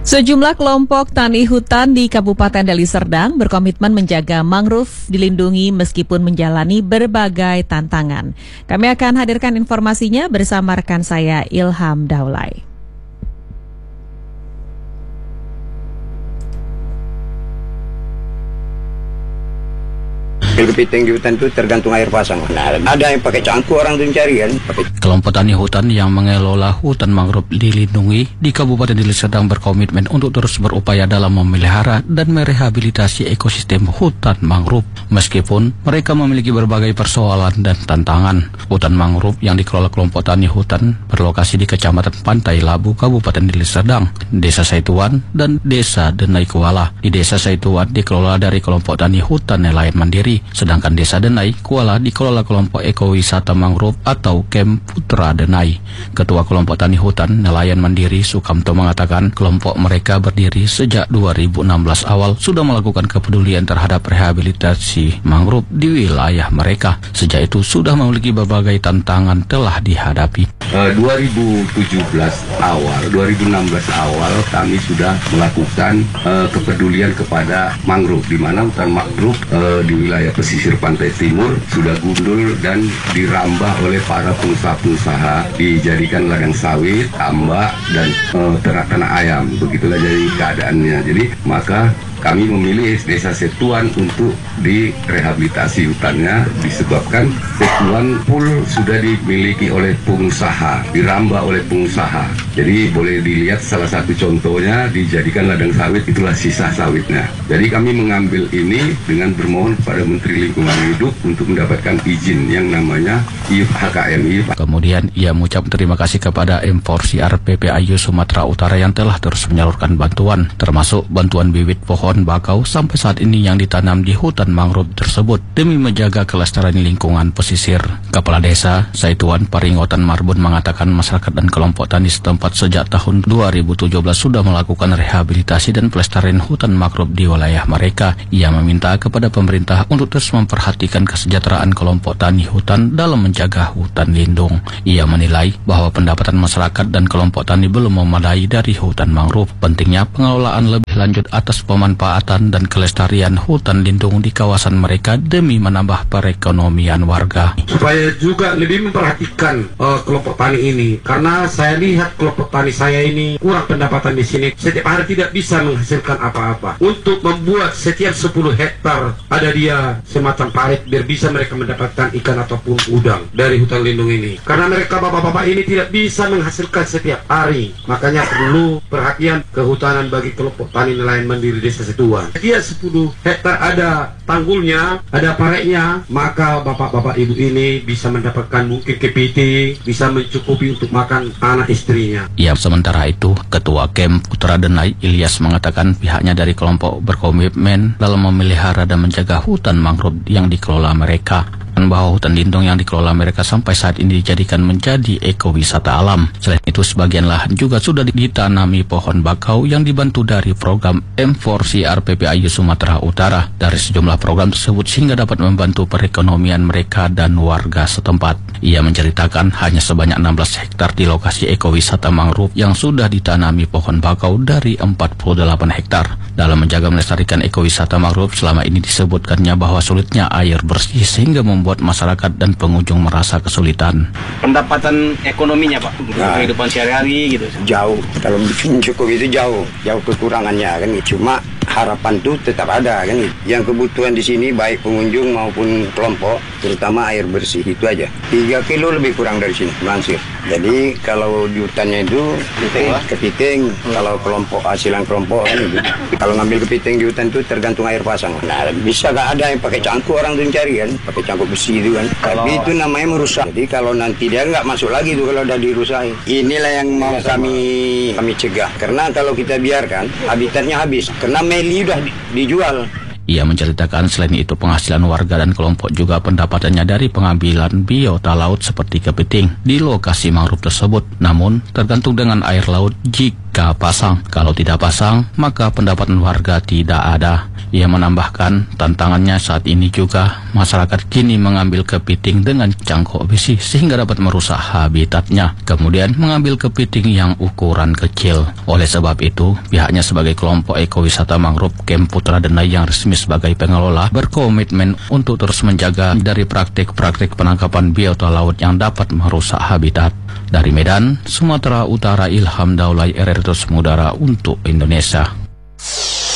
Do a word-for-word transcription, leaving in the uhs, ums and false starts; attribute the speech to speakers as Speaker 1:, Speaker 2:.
Speaker 1: Sejumlah kelompok tani hutan di Kabupaten Deli Serdang berkomitmen menjaga mangrove dilindungi meskipun menjalani berbagai tantangan. Kami akan hadirkan informasinya bersama rekan saya Ilham Daulay.
Speaker 2: Kepiting di hutan itu tergantung air pasang. Nah, ada yang pakai cangkul, orang tuh cari kan. Pakai...
Speaker 3: Kelompok tani hutan yang mengelola hutan mangrove dilindungi di Kabupaten Deli Serdang berkomitmen untuk terus berupaya dalam memelihara dan merehabilitasi ekosistem hutan mangrove. Meskipun mereka memiliki berbagai persoalan dan tantangan, hutan mangrove yang dikelola kelompok tani hutan berlokasi di Kecamatan Pantai Labu, Kabupaten Deli Serdang, Desa Saituan, dan Desa Denai Kuala. Di Desa Saituan dikelola dari kelompok tani hutan nelayan mandiri, sedangkan Desa Denai Kuala dikelola kelompok ekowisata mangrove atau Camp Putra Denai. Ketua kelompok tani hutan nelayan mandiri Sukamto mengatakan kelompok mereka berdiri sejak dua ribu enam belas awal sudah melakukan kepedulian terhadap rehabilitasi mangrove di wilayah mereka. Sejak itu sudah memiliki berbagai tantangan telah dihadapi.
Speaker 4: Uh, dua ribu tujuh belas awal, dua ribu enam belas awal kami sudah melakukan uh, kepedulian kepada mangrove, di mana hutan mangrove uh, di wilayah pesisir pantai timur sudah gundul dan dirambah oleh para pengusaha-pengusaha, dijadikan ladang sawit, tambak, dan uh, ternak tanah ayam. Begitulah jadi keadaannya. Jadi maka kami memilih Desa Setuan untuk direhabilitasi hutannya disebabkan Setuan full sudah dimiliki oleh pengusaha, dirambah oleh pengusaha. Jadi boleh dilihat salah satu contohnya dijadikan ladang sawit, itulah sisa sawitnya. Jadi kami mengambil ini dengan bermohon kepada Menteri Lingkungan Hidup untuk mendapatkan izin yang namanya I F H K M I.
Speaker 3: Kemudian ia mengucap terima kasih kepada M empat C R P P A Y U Sumatera Utara yang telah terus menyalurkan bantuan, termasuk bantuan bibit pohon bakau sampai saat ini yang ditanam di hutan mangrove tersebut demi menjaga kelestarian lingkungan pesisir. Kepala Desa Saituan Paringotan Marbun mengatakan masyarakat dan kelompok tani setempat sejak tahun dua ribu tujuh belas sudah melakukan rehabilitasi dan pelestarian hutan mangrove di wilayah mereka. Ia meminta kepada pemerintah untuk terus memperhatikan kesejahteraan kelompok tani hutan dalam menjaga hutan lindung. Ia menilai bahwa pendapatan masyarakat dan kelompok tani belum memadai dari hutan mangrove. Pentingnya pengelolaan lebih lanjut atas pemanfaatan dan kelestarian hutan lindung di kawasan mereka demi menambah perekonomian warga.
Speaker 5: Supaya juga lebih memperhatikan uh, kelompok tani ini, karena saya lihat kelompok tani saya ini kurang pendapatan di sini. Setiap hari tidak bisa menghasilkan apa-apa. Untuk membuat setiap sepuluh hektar ada dia semacam parit biar bisa mereka mendapatkan ikan ataupun udang dari hutan lindung ini. Karena mereka bapak-bapak ini tidak bisa menghasilkan setiap hari. Makanya perlu perhatian kehutanan bagi kelompok tani nelayan mandiri Desa Setuan. Dia sepuluh hektar ada tanggulnya, ada paretnya, maka bapak-bapak ibu ini bisa mendapatkan mungkin kepiting, bisa mencukupi untuk makan anak istrinya.
Speaker 3: Ya, sementara itu, Ketua Camp Putra Denai Ilyas mengatakan pihaknya dari kelompok berkomitmen dalam memelihara dan menjaga hutan mangrove yang dikelola mereka, dan bahwa hutan lindung yang dikelola mereka sampai saat ini dijadikan menjadi ekowisata alam. Selain itu, sebagian lahan juga sudah ditanami pohon bakau yang dibantu dari program M empat C R P P A Y U Sumatera Utara. Dari sejumlah program tersebut sehingga dapat membantu perekonomian mereka dan warga setempat. Ia menceritakan hanya sebanyak enam belas hektar di lokasi ekowisata mangrove yang sudah ditanami pohon bakau dari empat puluh delapan hektar. Dalam menjaga melestarikan ekowisata mangrove, selama ini disebutkannya bahwa sulitnya air bersih sehingga membuat masyarakat dan pengunjung merasa kesulitan.
Speaker 6: Pendapatan ekonominya Pak, nah, kehidupan sehari-hari gitu?
Speaker 2: Jauh, kalau cukup itu jauh, jauh kekurangannya kan. Cuma harapan itu tetap ada kan. Yang kebutuhan di sini baik pengunjung maupun kelompok, terutama air bersih, itu aja. tiga kilo lebih kurang dari sini, Melansir. Jadi kalau di hutannya itu kepiting, kepiting hmm. kalau kelompok hasilan kelompok kan gitu. Kalau ngambil kepiting di hutan itu tergantung air pasang. Nah, bisa gak ada yang pakai cangkul, orang tuh cari kan, pakai cangkul besi itu kan. Kalau... Tapi itu namanya merusak. Jadi kalau nanti dia nggak masuk lagi tuh kalau udah dirusak. Inilah yang mau kami kami cegah. Karena kalau kita biarkan habitatnya habis. Karena meli udah dijual.
Speaker 3: Ia menceritakan selain itu penghasilan warga dan kelompok juga pendapatannya dari pengambilan biota laut seperti kepiting di lokasi mangrove tersebut. Namun tergantung dengan air laut jika pasang. Kalau tidak pasang, maka pendapatan warga tidak ada. Ia menambahkan tantangannya saat ini juga masyarakat kini mengambil kepiting dengan cangkok besi sehingga dapat merusak habitatnya. Kemudian mengambil kepiting yang ukuran kecil. Oleh sebab itu, pihaknya sebagai kelompok ekowisata mangrove Camp Putra Denai yang resmi sebagai pengelola berkomitmen untuk terus menjaga dari praktik-praktik penangkapan biota laut yang dapat merusak habitat. Dari Medan, Sumatera Utara, Ilham Daulay, R R I Terus Mengudara untuk Indonesia.